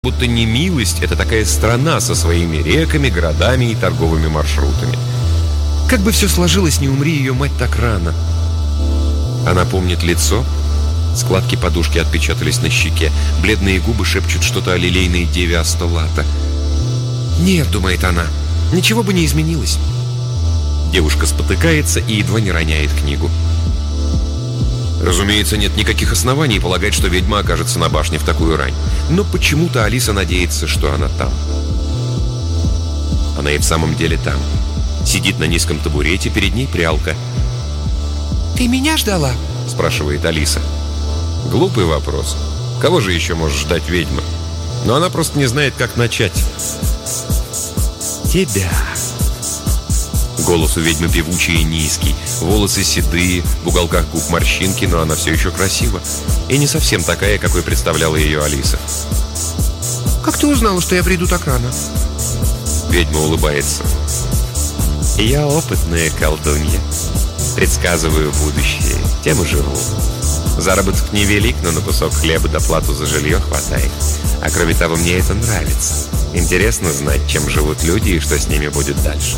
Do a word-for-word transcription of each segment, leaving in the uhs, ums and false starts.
Будто немилость — это такая страна со своими реками, городами и торговыми маршрутами. Как бы все сложилось, не умри ее мать так рано. Она помнит лицо. Складки подушки отпечатались на щеке. Бледные губы шепчут что-то о лилейной деве Астолата. «Нет», — думает она, — «ничего бы не изменилось». Девушка спотыкается и едва не роняет книгу. Разумеется, нет никаких оснований полагать, что ведьма окажется на башне в такую рань. Но почему-то Алиса надеется, что она там. Она и в самом деле там. Сидит на низком табурете, перед ней прялка. «Ты меня ждала?» — спрашивает Алиса. Глупый вопрос. Кого же еще может ждать ведьма? Но она просто не знает, как начать. «Тебя». Голос у ведьмы певучий и низкий. Волосы седые, в уголках губ морщинки, но она все еще красива. И не совсем такая, какой представляла ее Алиса. «Как ты узнала, что я приду так рано?» Ведьма улыбается. «Я опытная колдунья. Предсказываю будущее, тем и живу. Заработок невелик, но на кусок хлеба да плату за жилье хватает. А кроме того, мне это нравится. Интересно знать, чем живут люди и что с ними будет дальше».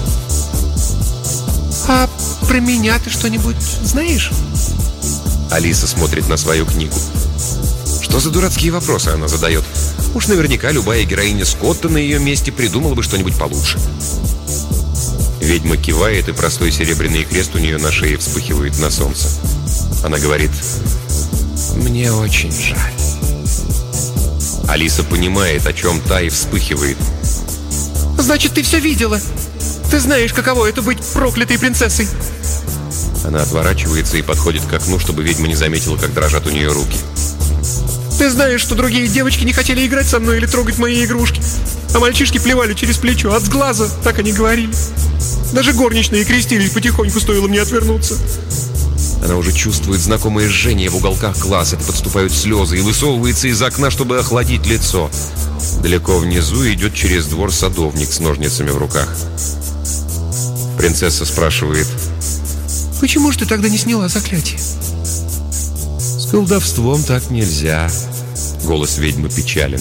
«А про меня ты что-нибудь знаешь?» Алиса смотрит на свою книгу. Что за дурацкие вопросы она задает? Уж наверняка любая героиня Скотта на ее месте придумала бы что-нибудь получше. Ведьма кивает, и простой серебряный крест у нее на шее вспыхивает на солнце. Она говорит: «Мне очень жаль». Алиса понимает, о чем та, и вспыхивает. «Значит, ты все видела? Ты знаешь, каково это быть проклятой принцессой?» Она отворачивается и подходит к окну, чтобы ведьма не заметила, как дрожат у нее руки. «Ты знаешь, что другие девочки не хотели играть со мной или трогать мои игрушки, а мальчишки плевали через плечо, от сглаза, так они говорили. Даже горничные крестились потихоньку, стоило мне отвернуться». Она уже чувствует знакомое жжение в уголках глаз, это подступают слезы, и высовывается из окна, чтобы охладить лицо. Далеко внизу идет через двор садовник с ножницами в руках. Принцесса спрашивает: «Почему же ты тогда не сняла заклятие?» «С колдовством так нельзя». Голос ведьмы печален.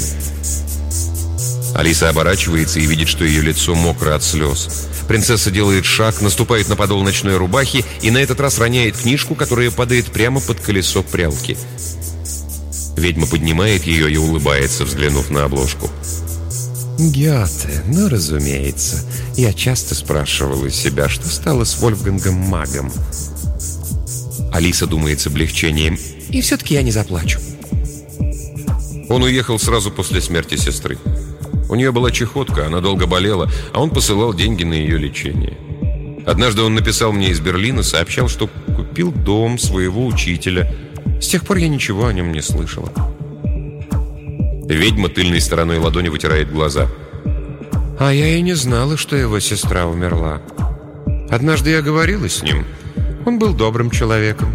Алиса оборачивается и видит, что ее лицо мокро от слез. Принцесса делает шаг, наступает на подол ночной рубахи и на этот раз роняет книжку, которая падает прямо под колесо прялки. Ведьма поднимает ее и улыбается, взглянув на обложку. «Гёте, ну, разумеется. Я часто спрашивала себя, что стало с Вольфгангом Магом». Алиса думает с облегчением: «И все-таки я не заплачу». Он уехал сразу после смерти сестры. У нее была чехотка, она долго болела, а он посылал деньги на ее лечение. Однажды он написал мне из Берлина, сообщал, что купил дом своего учителя. С тех пор я ничего о нем не слышала. Ведьма тыльной стороной ладони вытирает глаза. «А я и не знала, что его сестра умерла. Однажды я говорила с ним. Он был добрым человеком».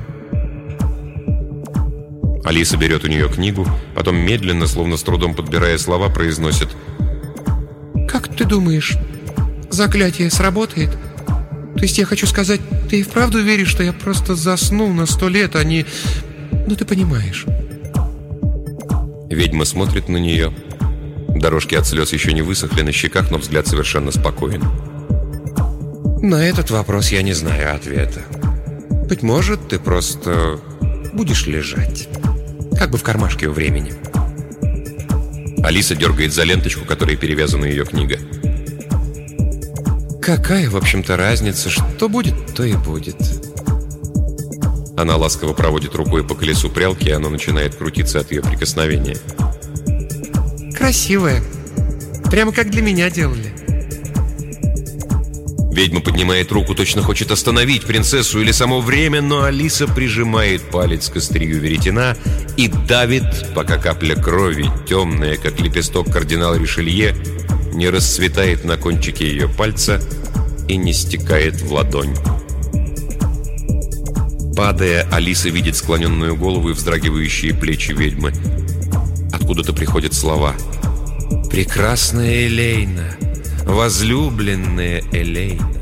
Алиса берет у нее книгу, потом медленно, словно с трудом подбирая слова, произносит: «Как ты думаешь, заклятие сработает? То есть я хочу сказать, ты и вправду веришь, что я просто засну на сто лет, а не... Ну, ты понимаешь». Ведьма смотрит на нее. Дорожки от слез еще не высохли на щеках, но взгляд совершенно спокоен. «На этот вопрос я не знаю ответа. Быть может, ты просто будешь лежать, как бы в кармашке у времени». Алиса дергает за ленточку, которой перевязана ее книга. «Какая, в общем-то, разница? Что будет, то и будет». Она ласково проводит рукой по колесу прялки, и оно начинает крутиться от ее прикосновения. «Красивая. Прямо как для меня делали». Ведьма поднимает руку, точно хочет остановить принцессу или само время, но Алиса прижимает палец к острию веретена и давит, пока капля крови, темная, как лепесток кардинала Ришелье, не расцветает на кончике ее пальца и не стекает в ладонь. Падая, Алиса видит склоненную голову и вздрагивающие плечи ведьмы. Откуда-то приходят слова: «Прекрасная Элейна, возлюбленная Элейна».